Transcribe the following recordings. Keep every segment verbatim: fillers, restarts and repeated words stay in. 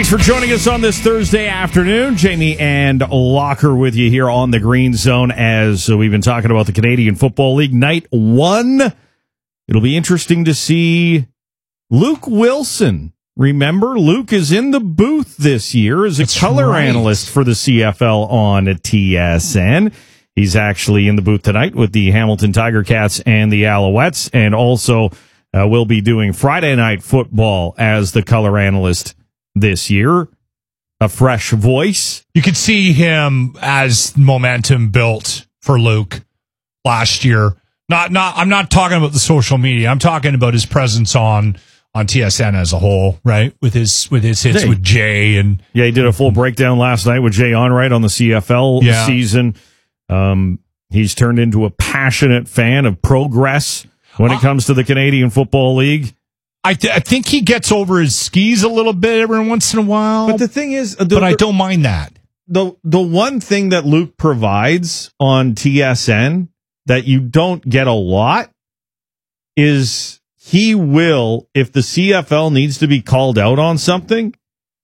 Thanks for joining us on this Thursday afternoon. Jamie and Locker with you here on the Green Zone as we've been talking about the Canadian Football League Night one. It'll be interesting to see Luke Wilson. Remember, Luke is in the booth this year as a That's color right. analyst for the C F L on T S N. He's actually in the booth tonight with the Hamilton Tiger Cats and the Alouettes, and also uh, will be doing Friday Night Football as the color analyst this year. A fresh voice. You could see him as momentum built for Luke last year. Not, not. I'm not talking about the social media. I'm talking about his presence on on T S N as a whole, right? With his with his hits hey. with Jay and yeah, he did a full breakdown last night with Jay Onright on the C F L yeah. season. Um, he's turned into a passionate fan of progress when it comes to the Canadian Football League. I, th- I think he gets over his skis a little bit every once in a while. But the thing is, the, but I don't mind that. The the one thing that Luke provides on T S N that you don't get a lot is he will, if the C F L needs to be called out on something,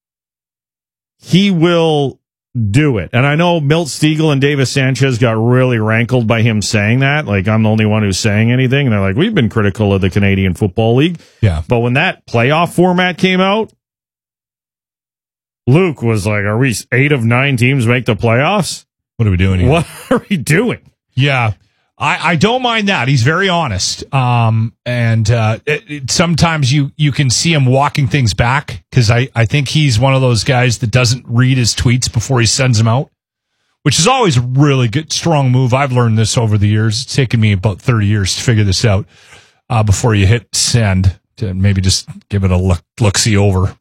he will do it. And I know Milt Stegall and Davis Sanchez got really rankled by him saying that. Like, I'm the only one who's saying anything. And they're like, we've been critical of the Canadian Football League. Yeah. But when that playoff format came out, Luke was like, are we eight of nine teams make the playoffs? What are we doing here? What are we doing? Yeah. I, I don't mind that. He's very honest. Um, and uh, it, it, sometimes you, you can see him walking things back because I, I think he's one of those guys that doesn't read his tweets before he sends them out, which is always a really good, strong move. I've learned this over the years. It's taken me about thirty years to figure this out uh, before you hit send to maybe just give it a look, look-see over.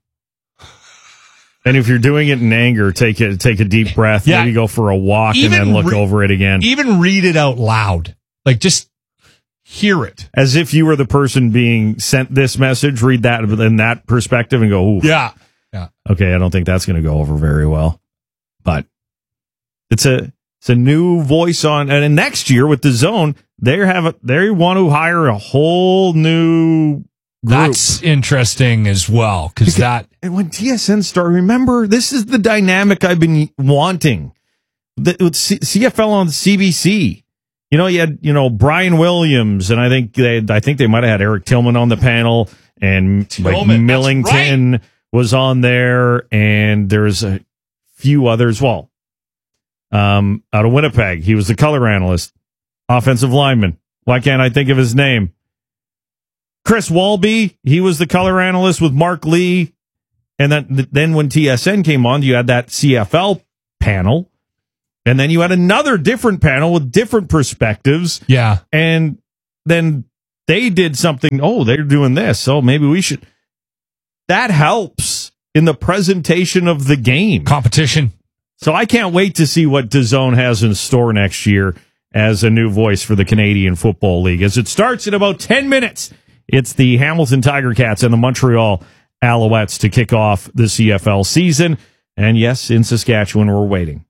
And if you're doing it in anger, take it, take a deep breath, yeah. maybe go for a walk even and then look re- over it again. Even read it out loud. Like, just hear it. As if you were the person being sent this message, read that in that perspective and go, ooh. Yeah. Yeah. Okay, I don't think that's going to go over very well. But it's a it's a new voice on, and next year with the Zone, they have a, they want to hire a whole new group. That's interesting as well, because that... And when T S N started, remember, this is the dynamic I've been wanting. The, with C- CFL on C B C. You know, you had, you know, Brian Williams, and I think they I think they might have had Eric Tillman on the panel, and Tillman, like Millington right. was on there, and there's a few others. Well, um, out of Winnipeg, he was the color analyst, offensive lineman. Why can't I think of his name? Chris Walby, he was the color analyst with Mark Lee. And then, then when T S N came on, you had that C F L panel. And then you had another different panel with different perspectives. Yeah. And then they did something. Oh, they're doing this. So maybe we should. That helps in the presentation of the game. Competition. So I can't wait to see what DAZN has in store next year as a new voice for the Canadian Football League. As it starts in about ten minutes, it's the Hamilton Tiger Cats and the Montreal Alouettes to kick off the C F L season. And yes, in Saskatchewan, we're waiting.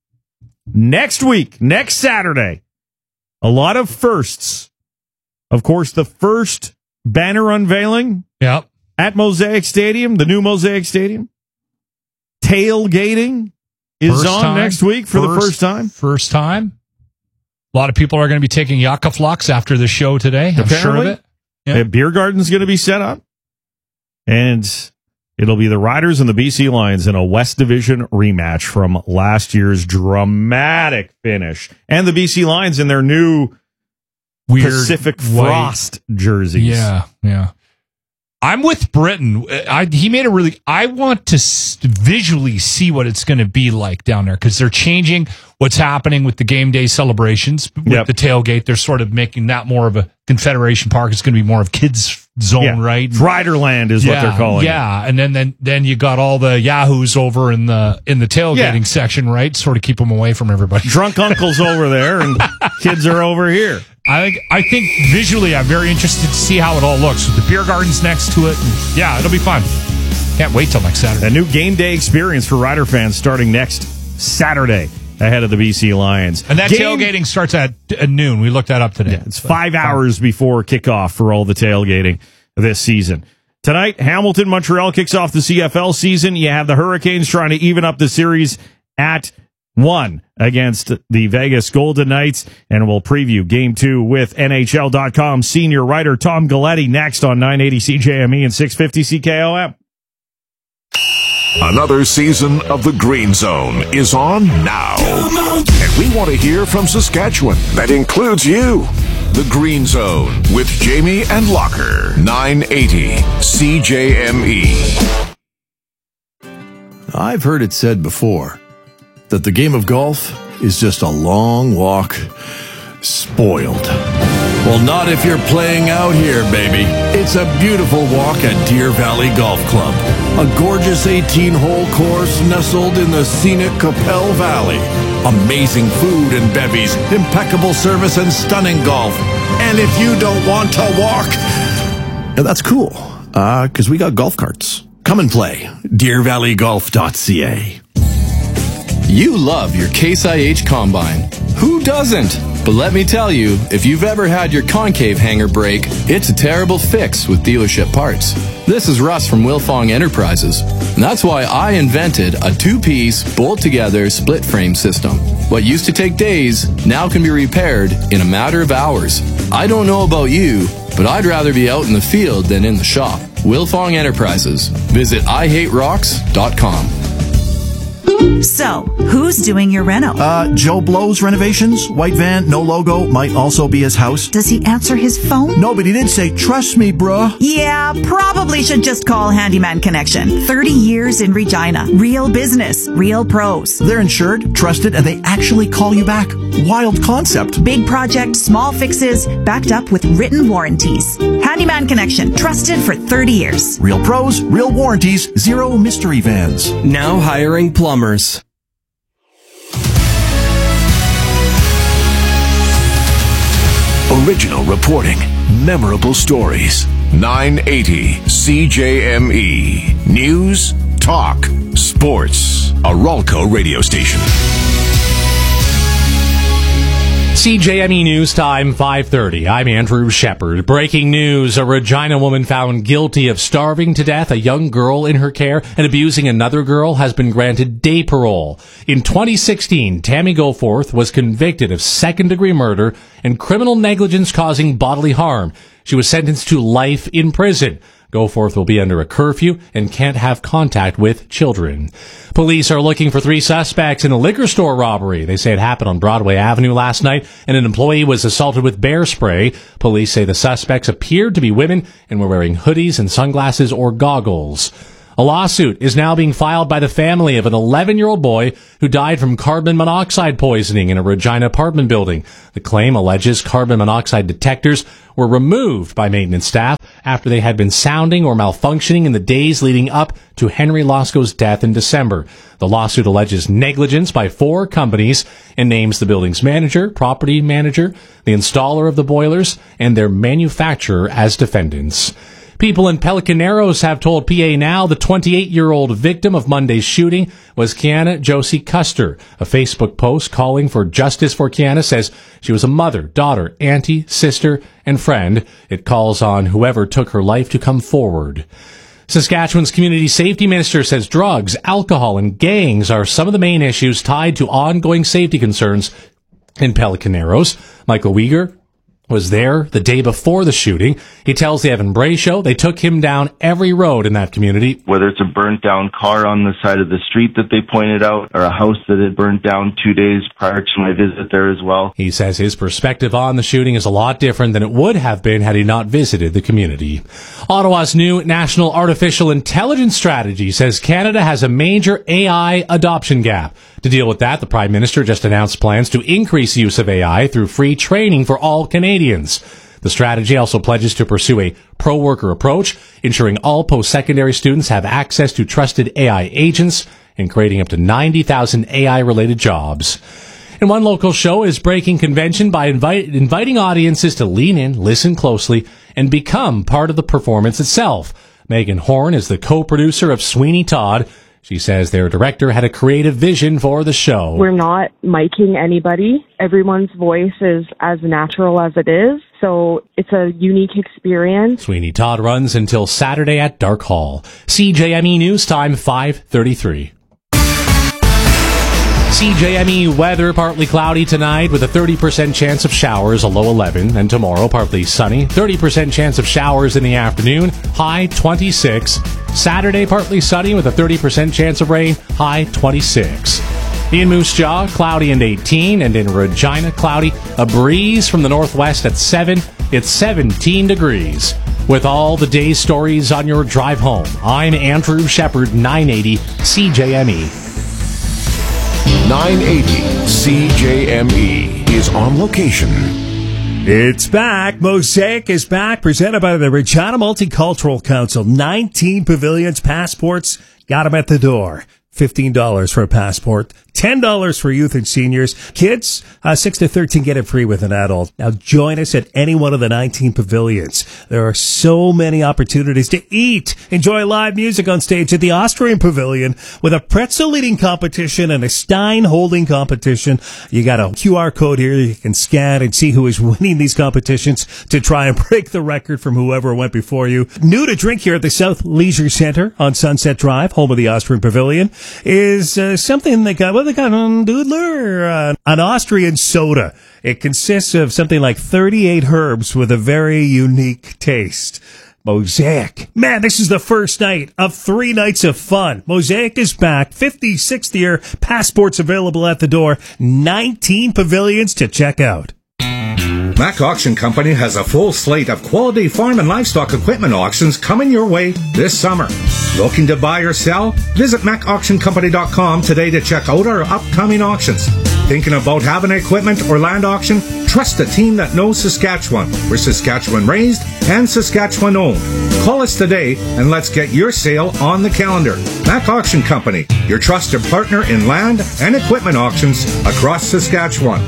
Next week, next Saturday, a lot of firsts. Of course, the first banner unveiling yep. at Mosaic Stadium, the new Mosaic Stadium. Tailgating is first on time, next week for first, the first time. First time. A lot of people are going to be taking Yucca Flux after the show today. I'm Apparently, sure of it. Yep. A beer garden's going to be set up. And it'll be the Riders and the B C Lions in a West Division rematch from last year's dramatic finish. And the B C Lions in their new Weird Pacific Frost white. jerseys. Yeah, yeah. I'm with Britton. I, he made a really... I want to s- visually see what it's going to be like down there, because they're changing what's happening with the game day celebrations. With yep. the tailgate, they're sort of making that more of a Confederation Park. It's going to be more of kids' zone, yeah. right? Riderland is yeah, what they're calling yeah. it. Yeah, and then, then then you got all the yahoos over in the in the tailgating yeah. section, right? Sort of keep them away from everybody. Drunk uncles over there, and kids are over here. I think I think visually, I'm very interested to see how it all looks. With the beer gardens next to it, and yeah, it'll be fun. Can't wait till next Saturday. A new game day experience for Rider fans starting next Saturday ahead of the B C Lions. And that game, tailgating starts at, at noon. We looked that up today. Yeah, it's five hours before kickoff for all the tailgating this season. Tonight, Hamilton, Montreal kicks off the C F L season. You have the Hurricanes trying to even up the series at one against the Vegas Golden Knights, and we'll preview game two with N H L dot com senior writer Tom Galletti next on nine eighty C J M E and six fifty C K O M. Another season of the Green Zone is on now. And we want to hear from Saskatchewan. That includes you. The Green Zone with Jamie and Locker. nine eighty C J M E. I've heard it said before that the game of golf is just a long walk spoiled. Well, not if you're playing out here, baby. It's a beautiful walk at Deer Valley Golf Club. A gorgeous eighteen-hole course nestled in the scenic Capel Valley. Amazing food and bevies, impeccable service, and stunning golf. And if you don't want to walk, that's cool, uh, because we got golf carts. Come and play. deer valley golf dot c a. You love your Case I H Combine. Who doesn't? But let me tell you, if you've ever had your concave hanger break, it's a terrible fix with dealership parts. This is Russ from Wilfong Enterprises. And that's why I invented a two-piece, bolt-together, split-frame system. What used to take days now can be repaired in a matter of hours. I don't know about you, but I'd rather be out in the field than in the shop. Wilfong Enterprises. Visit i hate rocks dot com. So, who's doing your reno? Uh, Joe Blow's renovations. White van, no logo, might also be his house. Does he answer his phone? No, but he did say, trust me, bruh. Yeah, probably should just call Handyman Connection. thirty years in Regina. Real business, real pros. They're insured, trusted, and they actually call you back. Wild concept. Big project, small fixes, backed up with written warranties. Handyman Connection, trusted for thirty years. Real pros, real warranties, zero mystery vans. Now hiring plumbers. Original reporting, memorable stories. nine eighty C J M E. News, talk, sports. A Ralco radio station. C J M E News Time, five thirty. I'm Andrew Shepard. Breaking news. A Regina woman found guilty of starving to death a young girl in her care and abusing another girl has been granted day parole. In twenty sixteen, Tammy Goforth was convicted of second-degree murder and criminal negligence causing bodily harm. She was sentenced to life in prison. Goforth will be under a curfew and can't have contact with children. Police are looking for three suspects in a liquor store robbery. They say it happened on Broadway Avenue last night, and an employee was assaulted with bear spray. Police say the suspects appeared to be women and were wearing hoodies and sunglasses or goggles. A lawsuit is now being filed by the family of an eleven-year-old boy who died from carbon monoxide poisoning in a Regina apartment building. The claim alleges carbon monoxide detectors were removed by maintenance staff after they had been sounding or malfunctioning in the days leading up to Henry Losco's death in December. The lawsuit alleges negligence by four companies and names the building's manager, property manager, the installer of the boilers, and their manufacturer as defendants. People in Pelican Narrows have told P A Now the twenty-eight-year-old victim of Monday's shooting was Kiana Josie Custer. A Facebook post calling for justice for Kiana says she was a mother, daughter, auntie, sister, and friend. It calls on whoever took her life to come forward. Saskatchewan's community safety minister says drugs, alcohol, and gangs are some of the main issues tied to ongoing safety concerns in Pelican Narrows. Michael Uyghur was there the day before the shooting. He tells the Evan Bray Show they took him down every road in that community. Whether it's a burnt down car on the side of the street that they pointed out, or a house that had burnt down two days prior to my visit there as well. He says his perspective on the shooting is a lot different than it would have been had he not visited the community. Ottawa's new National Artificial Intelligence Strategy says Canada has a major A I adoption gap. To deal with that, the Prime Minister just announced plans to increase use of A I through free training for all Canadians. The strategy also pledges to pursue a pro-worker approach, ensuring all post-secondary students have access to trusted A I agents and creating up to ninety thousand A I-related jobs. And one local show is breaking convention by invite, inviting audiences to lean in, listen closely, and become part of the performance itself. Megan Horn is the co-producer of Sweeney Todd. She says their director had a creative vision for the show. We're not miking anybody. Everyone's voice is as natural as it is. So it's a unique experience. Sweeney Todd runs until Saturday at Dark Hall. C J M E News Time, five thirty-three. C J M E weather, partly cloudy tonight with a thirty percent chance of showers, a low eleven. And tomorrow, partly sunny, thirty percent chance of showers in the afternoon, high twenty-six. Saturday, partly sunny with a thirty percent chance of rain, high twenty-six. In Moose Jaw, cloudy and eighteen, and in Regina, cloudy, a breeze from the northwest at seven. It's seventeen degrees. With all the day's stories on your drive home, I'm Andrew Shepard, nine eighty C J M E. nine eighty C J M E is on location. It's back. Mosaic is back, presented by the Regina Multicultural Council. nineteen pavilions, passports, got them at the door. fifteen dollars for a passport, ten dollars for youth and seniors. Kids, uh, six to thirteen get it free with an adult. Now join us at any one of the nineteen pavilions. There are so many opportunities to eat. Enjoy live music on stage at the Austrian Pavilion with a pretzel eating competition and a Stein holding competition. You got a Q R code here you can scan and see who is winning these competitions to try and break the record from whoever went before you. New to drink here at the South Leisure Center on Sunset Drive, home of the Austrian Pavilion, is uh, something they got, well, they got on Doodler, uh, an Austrian soda. It consists of something like thirty-eight herbs with a very unique taste. Mosaic. Man, this is the first night of three nights of fun. Mosaic is back. fifty-sixth year. Passports available at the door. nineteen pavilions to check out. Mac Auction Company has a full slate of quality farm and livestock equipment auctions coming your way this summer. Looking to buy or sell? Visit mac auction company dot com today to check out our upcoming auctions. Thinking about having an equipment or land auction? Trust a team that knows Saskatchewan. We're Saskatchewan raised and Saskatchewan owned. Call us today and let's get your sale on the calendar. Mac Auction Company, your trusted partner in land and equipment auctions across Saskatchewan.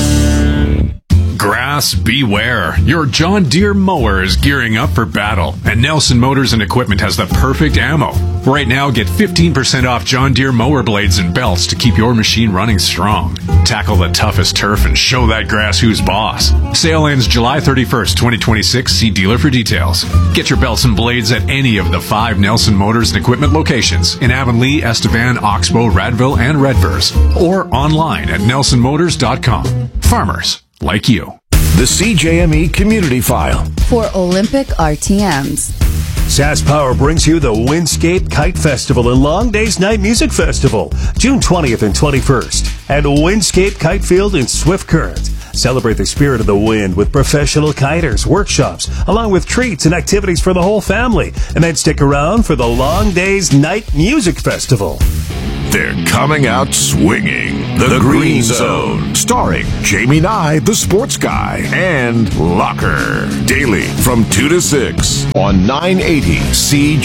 Grass, beware. Your John Deere mower is gearing up for battle, and Nelson Motors and Equipment has the perfect ammo. Right now, get fifteen percent off John Deere mower blades and belts to keep your machine running strong. Tackle the toughest turf and show that grass who's boss. Sale ends July thirty-first, twenty twenty-six. See dealer for details. Get your belts and blades at any of the five Nelson Motors and Equipment locations in Avonlea, Estevan, Oxbow, Radville, and Redvers, or online at nelson motors dot com. Farmers like you. The C J M E Community File for Olympic R T Ms. SaskPower brings you the Windscape Kite Festival and Long Days Night Music Festival, June twentieth and twenty-first, at Windscape Kite Field in Swift Current. Celebrate the spirit of the wind with professional kiters, workshops, along with treats and activities for the whole family. And then stick around for the Long Days Night Music Festival. They're coming out swinging. The, the Green, Green Zone. Zone. Starring Jamie Nye, the sports guy, and Locker. Daily from two to six on nine eighty C J.